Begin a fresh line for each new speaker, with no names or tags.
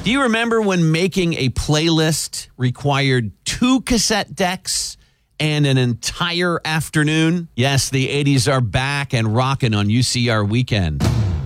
Do you remember when making a playlist required 2 cassette decks and an entire afternoon? Yes, the 80s are back and rocking on UCR Weekend.